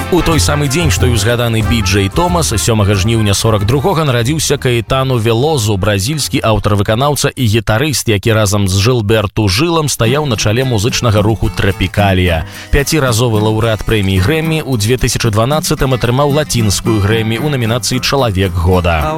У той самы дзень, што і ўзгаданы Би-Джей Томас, 7 жніўня 42-го нарадзіўся Каэтану Велозу, бразільскі аўтар-выканаўца і гітарыст, які разам з Жылберту Жылам стаяў на чале музычнага руху Трапікалія. 5-разовы лаўрэат прэміі Грэмі, у 2012-м атрымаў лацінскую Грэмі ў намінацыі «Чалавек года».